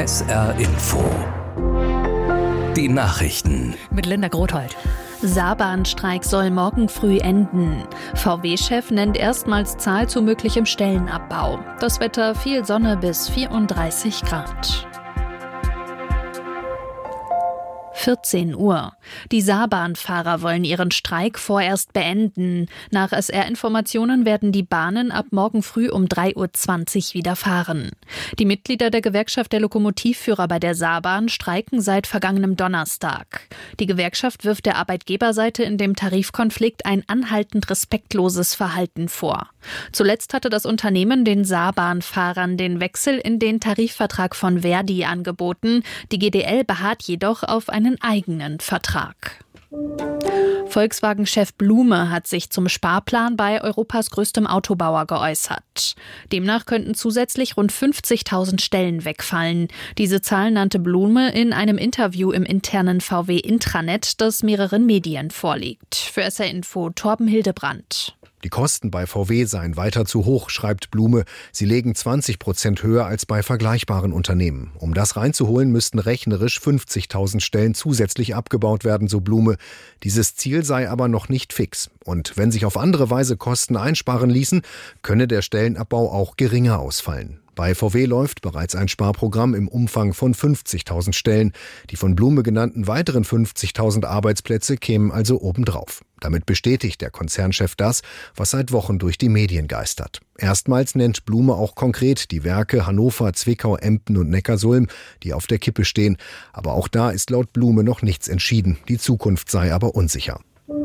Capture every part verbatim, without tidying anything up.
S R Info. Die Nachrichten. Mit Linda Grothold. Saarbahnstreik soll morgen früh enden. V W-Chef nennt erstmals Zahl zu möglichem Stellenabbau. Das Wetter viel Sonne bis vierunddreißig Grad. vierzehn Uhr. Die Saarbahnfahrer wollen ihren Streik vorerst beenden. Nach S R-Informationen werden die Bahnen ab morgen früh um drei Uhr zwanzig wieder fahren. Die Mitglieder der Gewerkschaft der Lokomotivführer bei der Saarbahn streiken seit vergangenem Donnerstag. Die Gewerkschaft wirft der Arbeitgeberseite in dem Tarifkonflikt ein anhaltend respektloses Verhalten vor. Zuletzt hatte das Unternehmen den Saarbahnfahrern den Wechsel in den Tarifvertrag von Verdi angeboten. Die G D L beharrt jedoch auf einen eigenen Vertrag. Volkswagen-Chef Blume hat sich zum Sparplan bei Europas größtem Autobauer geäußert. Demnach könnten zusätzlich rund fünfzigtausend Stellen wegfallen. Diese Zahl nannte Blume in einem Interview im internen V W-Intranet, das mehreren Medien vorliegt. Für S R Info Torben Hildebrand. Die Kosten bei V W seien weiter zu hoch, schreibt Blume. Sie legen zwanzig Prozent höher als bei vergleichbaren Unternehmen. Um das reinzuholen, müssten rechnerisch fünfzigtausend Stellen zusätzlich abgebaut werden, so Blume. Dieses Ziel sei aber noch nicht fix. Und wenn sich auf andere Weise Kosten einsparen ließen, könne der Stellenabbau auch geringer ausfallen. Bei V W läuft bereits ein Sparprogramm im Umfang von fünfzigtausend Stellen. Die von Blume genannten weiteren fünfzigtausend Arbeitsplätze kämen also obendrauf. Damit bestätigt der Konzernchef das, was seit Wochen durch die Medien geistert. Erstmals nennt Blume auch konkret die Werke Hannover, Zwickau, Emden und Neckarsulm, die auf der Kippe stehen. Aber auch da ist laut Blume noch nichts entschieden. Die Zukunft sei aber unsicher.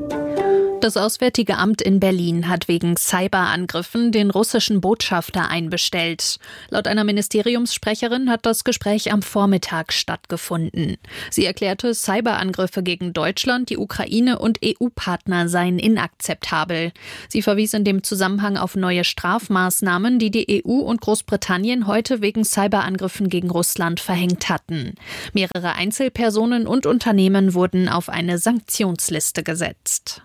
Das Auswärtige Amt in Berlin hat wegen Cyberangriffen den russischen Botschafter einbestellt. Laut einer Ministeriumssprecherin hat das Gespräch am Vormittag stattgefunden. Sie erklärte, Cyberangriffe gegen Deutschland, die Ukraine und E U-Partner seien inakzeptabel. Sie verwies in dem Zusammenhang auf neue Strafmaßnahmen, die die E U und Großbritannien heute wegen Cyberangriffen gegen Russland verhängt hatten. Mehrere Einzelpersonen und Unternehmen wurden auf eine Sanktionsliste gesetzt.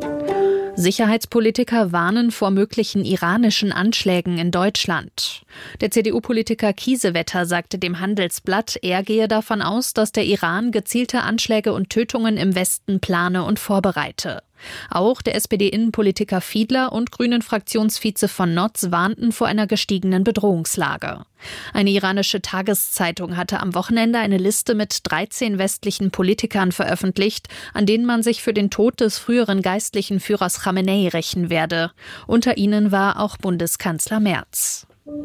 Sicherheitspolitiker warnen vor möglichen iranischen Anschlägen in Deutschland. Der C D U-Politiker Kiesewetter sagte dem Handelsblatt, er gehe davon aus, dass der Iran gezielte Anschläge und Tötungen im Westen plane und vorbereite. Auch der S P D-Innenpolitiker Fiedler und Grünen-Fraktionsvize von Notz warnten vor einer gestiegenen Bedrohungslage. Eine iranische Tageszeitung hatte am Wochenende eine Liste mit dreizehn westlichen Politikern veröffentlicht, an denen man sich für den Tod des früheren geistlichen Führers Khamenei rächen werde. Unter ihnen war auch Bundeskanzler Merz.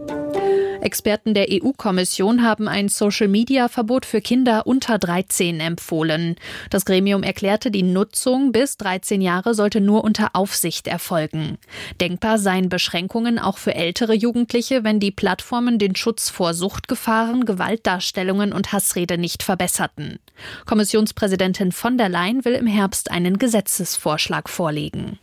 Experten der E U-Kommission haben ein Social-Media-Verbot für Kinder unter dreizehn empfohlen. Das Gremium erklärte, die Nutzung bis dreizehn Jahre sollte nur unter Aufsicht erfolgen. Denkbar seien Beschränkungen auch für ältere Jugendliche, wenn die Plattformen den Schutz vor Suchtgefahren, Gewaltdarstellungen und Hassrede nicht verbesserten. Kommissionspräsidentin von der Leyen will im Herbst einen Gesetzesvorschlag vorlegen.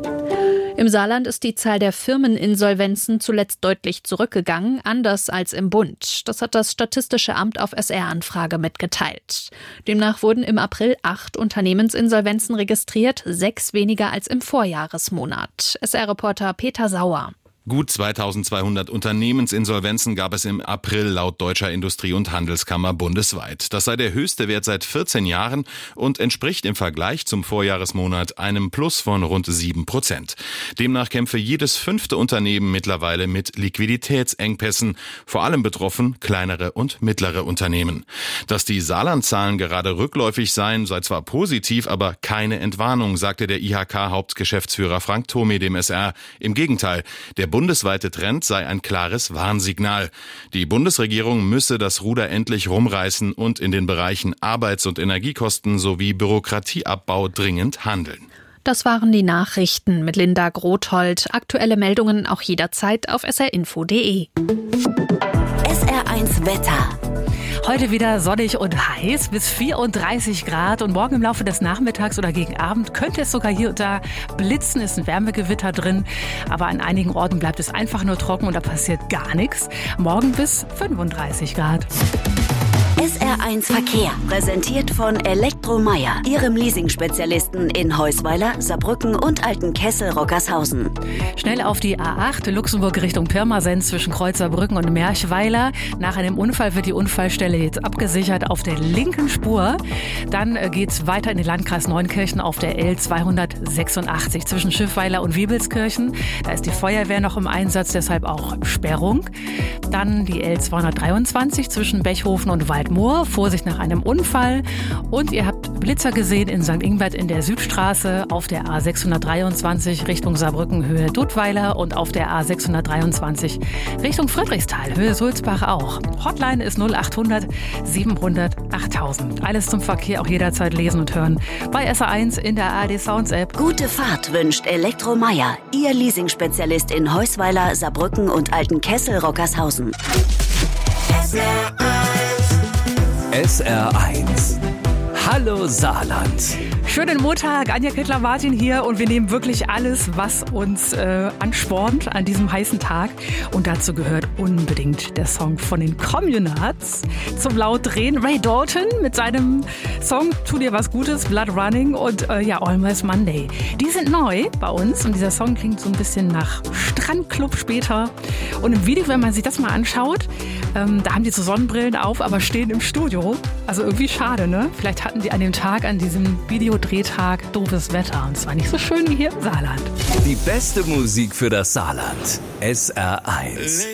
Im Saarland ist die Zahl der Firmeninsolvenzen zuletzt deutlich zurückgegangen, anders als im Bund. Das hat das Statistische Amt auf S R-Anfrage mitgeteilt. Demnach wurden im April acht Unternehmensinsolvenzen registriert, sechs weniger als im Vorjahresmonat. S R-Reporter Peter Sauer. Gut zweitausendzweihundert Unternehmensinsolvenzen gab es im April laut Deutscher Industrie- und Handelskammer bundesweit. Das sei der höchste Wert seit vierzehn Jahren und entspricht im Vergleich zum Vorjahresmonat einem Plus von rund sieben Prozent. Demnach kämpfe jedes fünfte Unternehmen mittlerweile mit Liquiditätsengpässen. Vor allem betroffen kleinere und mittlere Unternehmen. Dass die Saarland-Zahlen gerade rückläufig seien, sei zwar positiv, aber keine Entwarnung, sagte der I H K-Hauptgeschäftsführer Frank Thome dem S R. Im Gegenteil, der bundesweite Trend sei ein klares Warnsignal. Die Bundesregierung müsse das Ruder endlich rumreißen und in den Bereichen Arbeits- und Energiekosten sowie Bürokratieabbau dringend handeln. Das waren die Nachrichten mit Linda Grothold. Aktuelle Meldungen auch jederzeit auf s r info punkt d e. S R eins Wetter. Heute wieder sonnig und heiß bis vierunddreißig Grad und morgen im Laufe des Nachmittags oder gegen Abend könnte es sogar hier und da blitzen, ist ein Wärmegewitter drin, aber an einigen Orten bleibt es einfach nur trocken und da passiert gar nichts. Morgen bis fünfunddreißig Grad. S R eins Verkehr, präsentiert von Elektromeier, Ihrem Leasing-Spezialisten in Heusweiler, Saarbrücken und Altenkessel-Rockershausen. Schnell auf die A acht, Luxemburg Richtung Pirmasens zwischen Kreuzerbrücken und Merchweiler. Nach einem Unfall wird die Unfallstelle jetzt abgesichert auf der linken Spur. Dann geht's weiter in den Landkreis Neunkirchen auf der L zweihundertsechsundachtzig zwischen Schiffweiler und Wiebelskirchen. Da ist die Feuerwehr noch im Einsatz, deshalb auch Sperrung. Dann die L zweihundertdreiundzwanzig zwischen Bechhofen und Waldmoor. Vorsicht nach einem Unfall. Und ihr habt Blitzer gesehen in Sankt Ingbert in der Südstraße, auf der A sechshundertdreiundzwanzig Richtung Saarbrücken Höhe Dudweiler und auf der A sechshundertdreiundzwanzig Richtung Friedrichsthal Höhe Sulzbach auch. Hotline ist null achthundert siebenhundert achttausend. Alles zum Verkehr auch jederzeit lesen und hören bei S R eins in der A R D Sounds App. Gute Fahrt wünscht Elektromeier, Ihr Leasing-Spezialist in Heusweiler, Saarbrücken und Altenkessel-Rockershausen. S R eins. Hallo Saarland. Schönen Montag, Anja Kittler-Martin hier und wir nehmen wirklich alles, was uns äh, anspornt an diesem heißen Tag. Und dazu gehört unbedingt der Song von den Communards. Zum Lautdrehen Ray Dalton mit seinem Song Tu dir was Gutes, Blood Running und äh, ja, Almost Monday. Die sind neu bei uns und dieser Song klingt so ein bisschen nach Strandclub später. Und im Video, wenn man sich das mal anschaut, ähm, da haben die so Sonnenbrillen auf, aber stehen im Studio. Also irgendwie schade, ne? Vielleicht hatten die an dem Tag, an diesem Videodrehtag, doofes Wetter. Und es war nicht so schön wie hier im Saarland. Die beste Musik für das Saarland. S R eins.